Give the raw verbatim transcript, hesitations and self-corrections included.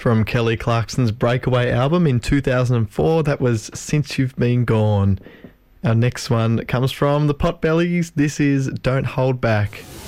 from Kelly Clarkson's Breakaway album in two thousand four. That was Since You've Been Gone. Our next one comes from the Potbellies. This is Don't Hold Back.